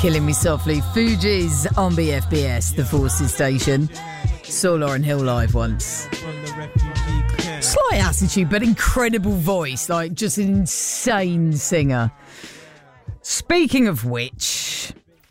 Killing Me Softly. Fugees on BFBS, the Forces station. Saw Lauryn Hill live once. Slight attitude, but incredible voice. Like, just an insane singer. Speaking of which,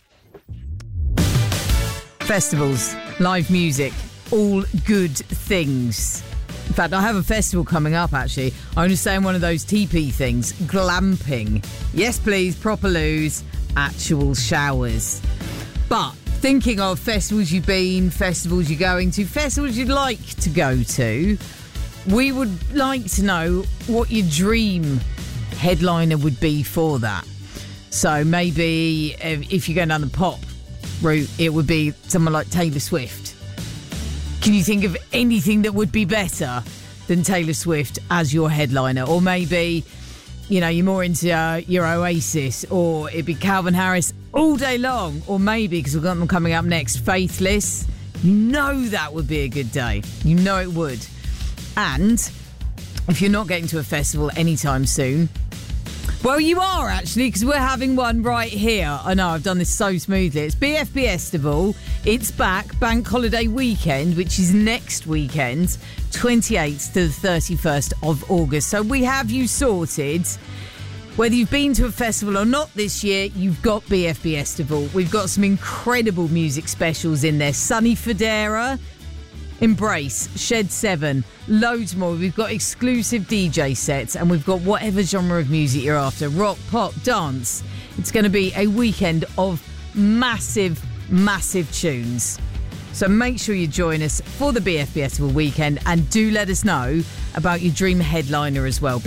festivals, live music, all good things. In fact, I have a festival coming up, actually. I'm just saying one of those TP things. Glamping. Yes, please, proper loos, actual showers. But thinking of festivals you've been, festivals you're going to, festivals you'd like to go to, we would like to know what your dream headliner would be for that. So maybe if you're going down the pop route, it would be someone like Taylor Swift. Can you think of anything that would be better than Taylor Swift as your headliner? Or maybe, you know, you're more into your Oasis, or it'd be Calvin Harris all day long. Or maybe, because we've got them coming up next, Faithless. You know that would be a good day. You know it would. And if you're not getting to a festival anytime soon, well, you are actually, because we're having one right here. I know, I've done this so smoothly. It's BFB Festival. It's back, Bank Holiday Weekend, which is next weekend, 28th to the 31st of August. So we have you sorted. Whether you've been to a festival or not this year, you've got BFB Festival. We've got some incredible music specials in there. Sonny Fodera, Embrace, Shed 7, loads more. We've got exclusive DJ sets, and we've got whatever genre of music you're after. Rock, pop, dance. It's going to be a weekend of massive, massive tunes. So make sure you join us for the BFB Festival weekend, and do let us know about your dream headliner as well.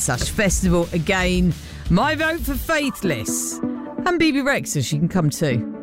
bfbs.com/festival. Again, my vote for Faithless. And BB Rex, so she can come too.